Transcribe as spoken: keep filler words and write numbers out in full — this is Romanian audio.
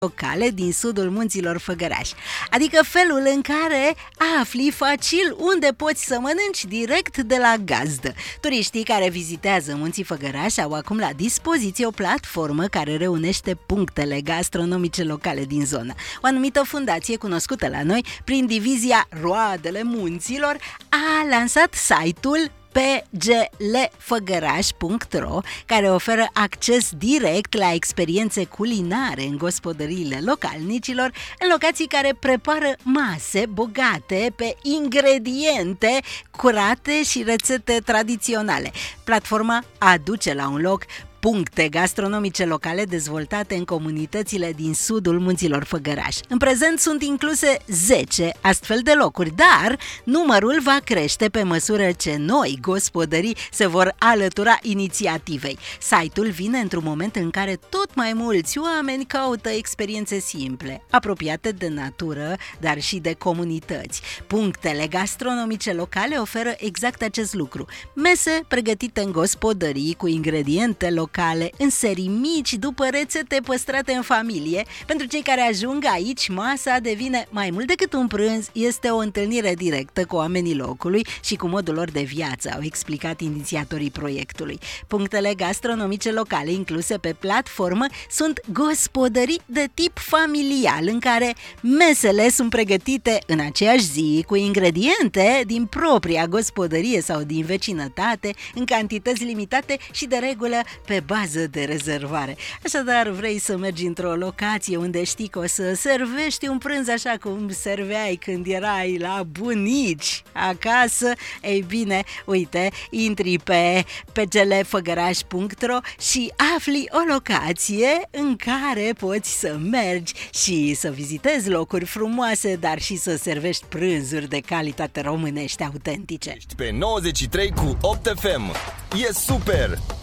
locale din sudul munților Făgăraș, adică felul în care afli facil unde poți să mănânci direct de la gazdă. Turiștii care vizitează munții Făgăraș au acum la dispoziție o platformă care reunește punctele gastronomice locale din zonă. O anumită fundație cunoscută la noi prin divizia Roadele Munților a lansat site-ul p g l făgăraș punct r o, care oferă acces direct la experiențe culinare în gospodăriile localnicilor, în locații care prepară mase bogate pe ingrediente curate și rețete tradiționale. Platforma aduce la un loc puncte gastronomice locale dezvoltate în comunitățile din sudul munților Făgăraș. În prezent sunt incluse zece astfel de locuri, dar numărul va crește pe măsură ce noi gospodării se vor alătura inițiativei. Site-ul vine într-un moment în care tot mai mulți oameni caută experiențe simple, apropiate de natură, dar și de comunități. Punctele gastronomice locale oferă exact acest lucru. Mese pregătite în gospodării cu ingrediente locale în serii mici după rețete păstrate în familie. Pentru cei care ajung aici, masa devine mai mult decât un prânz, este o întâlnire directă cu oamenii locului și cu modul lor de viață, au explicat inițiatorii proiectului. Punctele gastronomice locale incluse pe platformă sunt gospodării de tip familial, în care mesele sunt pregătite în aceeași zi cu ingrediente din propria gospodărie sau din vecinătate, în cantități limitate și de regulă pe bază de rezervare. Așadar, vrei să mergi într-o locație unde știi că o să servești un prânz așa cum serveai când erai la bunici acasă? Ei bine, uite, intri pe p g l făgăraș punct r o și afli o locație în care poți să mergi și să vizitezi locuri frumoase, dar și să servești prânzuri de calitate românești autentice. Pe nouăzeci și trei cu opt F M. E super!